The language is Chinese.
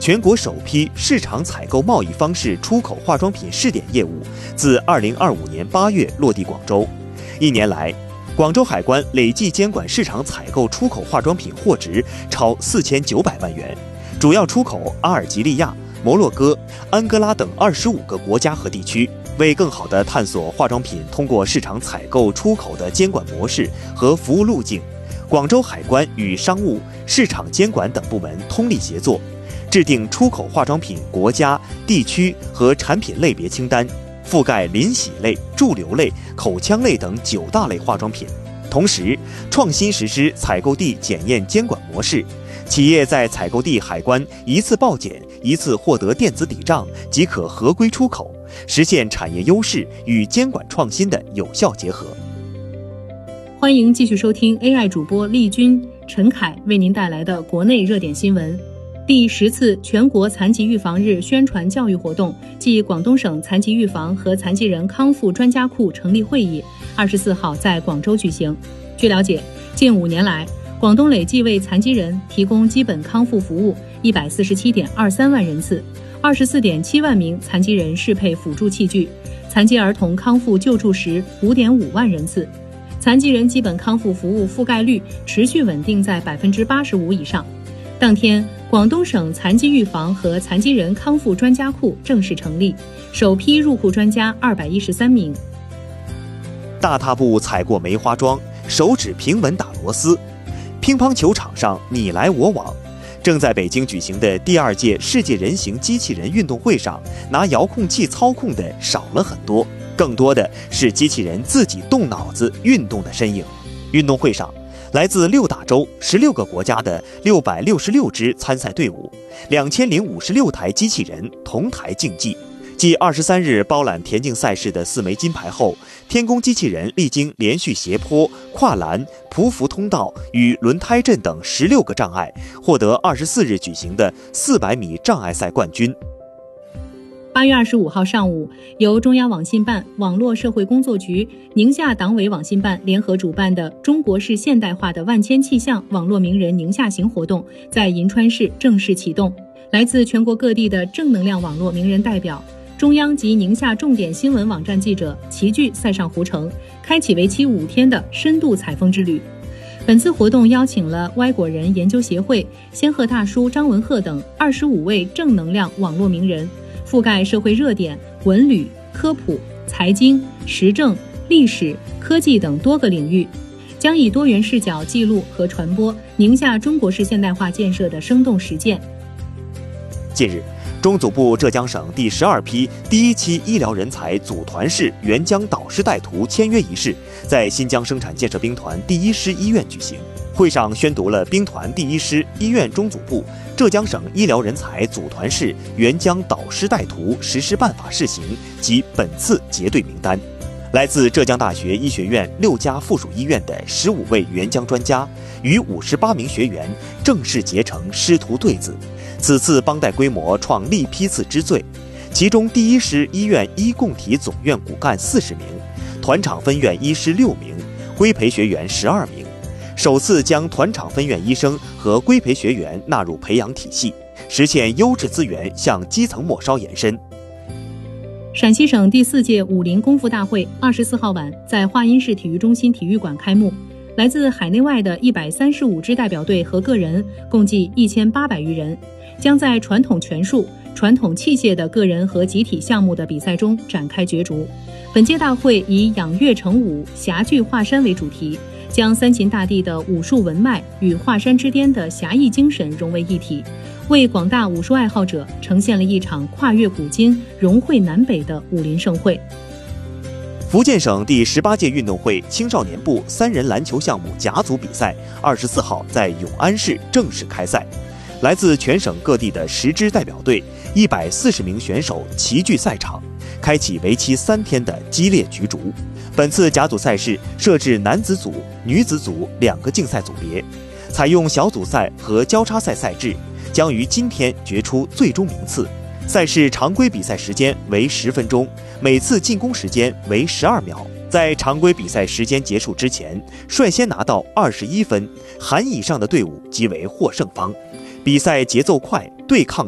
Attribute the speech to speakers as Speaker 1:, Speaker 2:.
Speaker 1: 全国首批市场采购贸易方式出口化妆品试点业务自2025年8月落地广州。1年来，广州海关累计监管市场采购出口化妆品货值超4900万元，主要出口阿尔及利亚、摩洛哥、安哥拉等25个国家和地区。为更好地探索化妆品通过市场采购出口的监管模式和服务路径，广州海关与商务、市场监管等部门通力协作，制定出口化妆品国家、地区和产品类别清单，覆盖临洗类、驻留类、口腔类等9大类化妆品。同时，创新实施采购地检验监管模式，企业在采购地海关一次报检、一次获得电子抵账即可合规出口，实现产业优势与监管创新的有效结合。
Speaker 2: 欢迎继续收听 AI 主播丽君、陈凯为您带来的国内热点新闻。第10次全国残疾预防日宣传教育活动暨广东省残疾预防和残疾人康复专家库成立会议24号在广州举行。据了解，近5年来，广东累计为残疾人提供基本康复服务147.23万人次，24.7万名残疾人适配辅助器具，残疾儿童康复救助时5.5万人次，残疾人基本康复服务覆盖率持续稳定在85%以上。当天，广东省残疾预防和残疾人康复专家库正式成立，首批入库专家213名。
Speaker 1: 大踏步踩过梅花桩，手指平稳打螺丝。乒乓球场上你来我往。正在北京举行的第2届世界人形机器人运动会上，拿遥控器操控的少了很多，更多的是机器人自己动脑子运动的身影。运动会上，来自6大洲16个国家的666支参赛队伍，2056台机器人同台竞技。继23日包揽田径赛事的4枚金牌后，天宫机器人历经连续斜坡、跨栏、匍匐通道与轮胎阵等16个障碍，获得24日举行的400米障碍赛冠军。
Speaker 2: 8月25号上午，由中央网信办、网络社会工作局、宁夏党委网信办联合主办的中国式现代化的万千气象网络名人宁夏行活动在银川市正式启动。来自全国各地的正能量网络名人代表、中央及宁夏重点新闻网站记者齐聚塞上湖城，开启为期5天的深度采风之旅。本次活动邀请了歪果人研究协会、仙鹤大叔张文鹤等25位正能量网络名人，覆盖社会热点、文旅、科普、财经、时政、历史、科技等多个领域，将以多元视角记录和传播宁夏中国式现代化建设的生动实践。
Speaker 1: 近日，中组部浙江省第12批第1期医疗人才组团式援疆导师带图签约仪式在新疆生产建设兵团第1师医院举行。会上宣读了兵团第1师医院中组部浙江省医疗人才组团式援疆导师带图实施办法试行及本次结对名单。来自浙江大学医学院6家附属医院的15位援疆专家与58名学员正式结成师徒对子。此次帮带规模创历批次之最，其中第1师医院医共体总院骨干40名，团场分院医师6名，规培学员12名，首次将团场分院医生和规培学员纳入培养体系，实现优质资源向基层末梢延伸。
Speaker 2: 陕西省第4届武林功夫大会24号晚在华阴市体育中心体育馆开幕，来自海内外的135支代表队和个人共计1800余人，将在传统拳术、传统器械的个人和集体项目的比赛中展开角逐。本届大会以养乐成武、侠聚华山为主题，将三秦大地的武术文脉与华山之巅的侠义精神融为一体，为广大武术爱好者呈现了一场跨越古今、融汇南北的武林盛会。
Speaker 1: 福建省第18届运动会青少年部3人篮球项目甲组比赛24号在永安市正式开赛。来自全省各地的10支代表队140名选手齐聚赛场，开启为期3天的激烈角逐。本次甲组赛事设置男子组、女子组2个竞赛组别，采用小组赛和交叉赛赛制，将于今天决出最终名次。赛事常规比赛时间为10分钟，每次进攻时间为12秒。在常规比赛时间结束之前，率先拿到21分，含以上的队伍即为获胜方。比赛节奏快，对抗